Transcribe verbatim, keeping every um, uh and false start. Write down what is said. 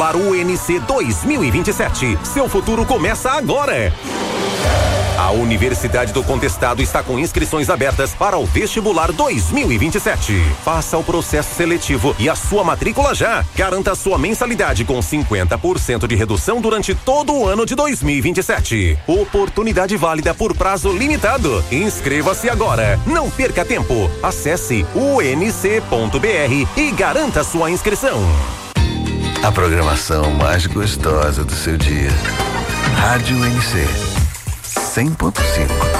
Para o U N C dois mil e vinte e sete, seu futuro começa agora. A Universidade do Contestado está com inscrições abertas para o Vestibular dois mil e vinte e sete. Faça o processo seletivo e a sua matrícula já. Garanta sua mensalidade com cinquenta por cento de redução durante todo o ano de dois mil e vinte e sete. Oportunidade válida por prazo limitado. Inscreva-se agora. Não perca tempo. Acesse u n c ponto b r e garanta sua inscrição. A programação mais gostosa do seu dia. Rádio U N C cem ponto cinco.